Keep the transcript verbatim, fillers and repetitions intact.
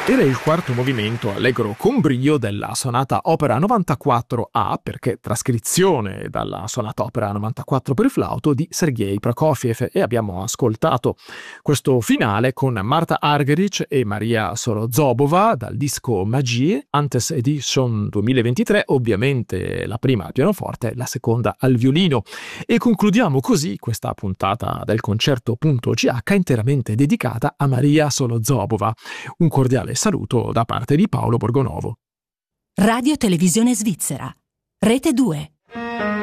Era il quarto movimento allegro con brio della sonata opera novantaquattro A, perché trascrizione dalla sonata opera novantaquattro per flauto di Sergei Prokofiev, e abbiamo ascoltato questo finale con Marta Argerich e Maria Sorozobova dal disco Magie, Antes Edition duemilaventitré, ovviamente la prima al pianoforte, la seconda al violino. E concludiamo così questa puntata del Concerto.ch interamente dedicata a Maria Sorozobova. Un cordiale saluto da parte di Paolo Borgonovo. Radio Televisione Svizzera, Rete due.